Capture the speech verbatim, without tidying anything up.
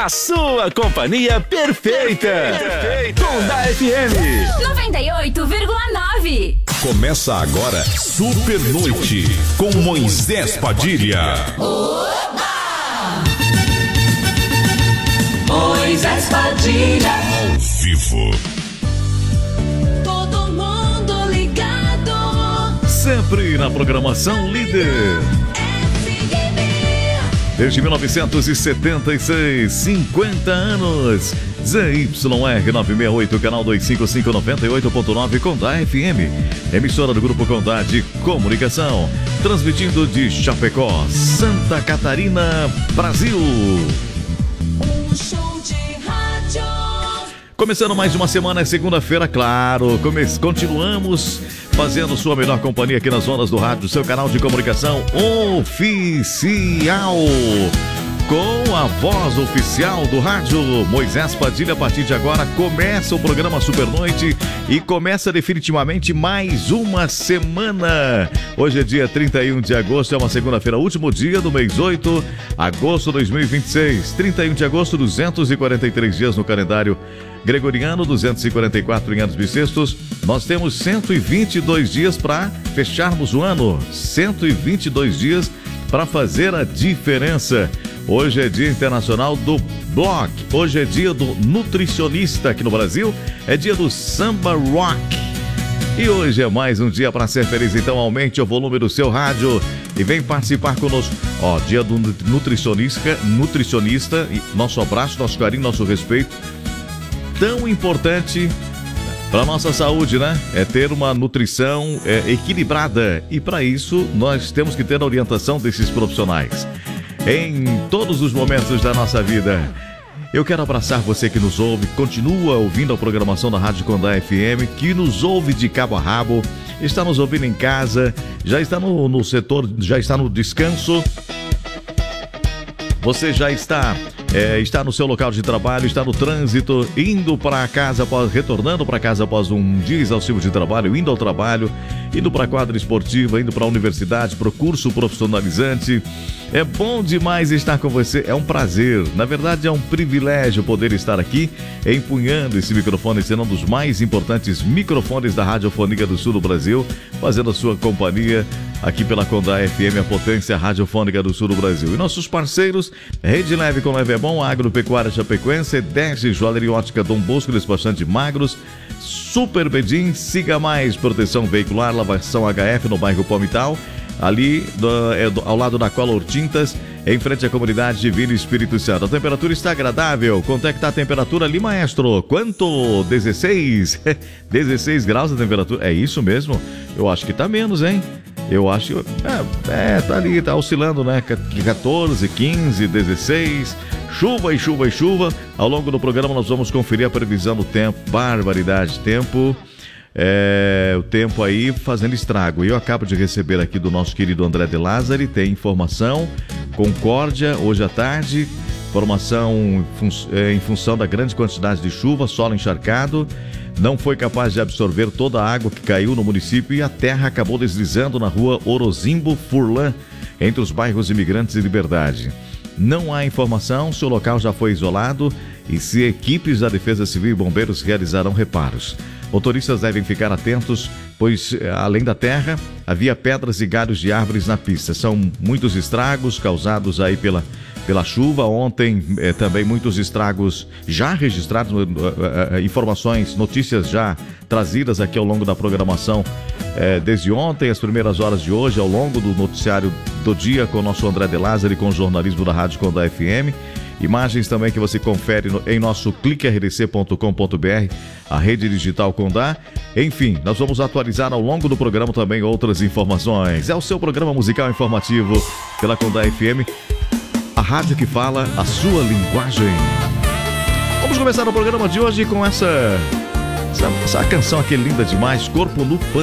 A sua companhia perfeita. Perfeita. Condá F M noventa e oito vírgula nove. Começa agora Super Noite com Moisés Padilha. Oba! Moisés Padilha. Ao vivo. Todo mundo ligado. Sempre na programação líder. Desde mil novecentos e setenta e seis, cinquenta anos. Z Y R novecentos e sessenta e oito, canal duzentos e cinquenta e cinco, noventa e oito ponto nove, Condá F M. Emissora do Grupo Condá de Comunicação. Transmitindo de Chapecó, Santa Catarina, Brasil. Um show de rádio. Começando mais uma semana, é segunda-feira, claro. Come... Continuamos fazendo sua melhor companhia aqui nas ondas do rádio, seu canal de comunicação oficial. Com a voz oficial do rádio, Moisés Padilha. A partir de agora começa o programa Super Noite e começa definitivamente mais uma semana. Hoje é dia trinta e um de agosto, é uma segunda-feira, último dia do mês oito, agosto de dois mil e vinte e seis. trinta e um de agosto, duzentos e quarenta e três dias no calendário gregoriano, duzentos e quarenta e quatro em anos bissextos. Nós temos cento e vinte e dois dias para fecharmos o ano. cento e vinte e dois dias para fazer a diferença. Hoje é dia internacional do blog. Hoje é dia do nutricionista aqui no Brasil. É dia do samba rock. E hoje é mais um dia para ser feliz. Então aumente o volume do seu rádio e vem participar conosco. Ó, dia do nutricionista, nutricionista. Nosso abraço, nosso carinho, nosso respeito. Tão importante para nossa saúde, né? É ter uma nutrição é, equilibrada. E para isso nós temos que ter a orientação desses profissionais em todos os momentos da nossa vida. Eu quero abraçar você que nos ouve, continua ouvindo a programação da Rádio Condá F M, que nos ouve de cabo a rabo, está nos ouvindo em casa, já está no, no setor, já está no descanso, você já está, é, está no seu local de trabalho, está no trânsito, indo para casa, após, retornando para casa após um dia exaustivo de trabalho, indo ao trabalho, indo para a quadra esportiva, indo para a universidade, para o curso profissionalizante. É bom demais estar com você, é um prazer, na verdade é um privilégio poder estar aqui empunhando esse microfone, sendo um dos mais importantes microfones da Radiofônica do Sul do Brasil, fazendo a sua companhia aqui pela Condá F M, a potência radiofônica do Sul do Brasil. E nossos parceiros, Rede Leve com Leve é Bom, Agropecuária Chapecoense, dez Joalheria Ótica Dom Bosco, Despachante Magros, Super Bedim, Siga Mais, Proteção Veicular, Lavação H F no bairro Palmital, ali do, é, do, ao lado da Color Tintas, em frente à comunidade Divino Espírito Santo. A temperatura está agradável. Quanto é que está a temperatura ali, maestro? Quanto? dezesseis? dezesseis graus a temperatura? É isso mesmo? Eu acho que está menos, hein? Eu acho que... É, é, tá ali, tá oscilando, né? quatorze, quinze, dezesseis... Chuva e chuva e chuva. Ao longo do programa nós vamos conferir a previsão do tempo. Barbaridade, tempo... É, o tempo aí fazendo estrago. E eu acabo de receber aqui do nosso querido André de Lázari, tem informação, Concórdia, hoje à tarde, informação em, fun- em função da grande quantidade de chuva, solo encharcado, não foi capaz de absorver toda a água que caiu no município e a terra acabou deslizando na rua Orozimbo Furlan, entre os bairros Imigrantes e Liberdade. Não há informação se o local já foi isolado e se equipes da Defesa Civil e Bombeiros realizarão reparos. Motoristas devem ficar atentos, pois, além da terra, havia pedras e galhos de árvores na pista. São muitos estragos causados aí pela, pela chuva. Ontem, eh, também muitos estragos já registrados, eh, eh, informações, notícias já trazidas aqui ao longo da programação eh, desde ontem, as primeiras horas de hoje, ao longo do noticiário do dia, com o nosso André de Lázari, com o jornalismo da Rádio Condá F M. Imagens também que você confere no, em nosso clique r d c ponto com ponto b r, a rede digital Condá. Enfim, nós vamos atualizar ao longo do programa também outras informações. É o seu programa musical informativo pela Condá F M, a rádio que fala a sua linguagem. Vamos começar o programa de hoje com essa, essa, essa canção aqui linda demais, Corpo no Pano.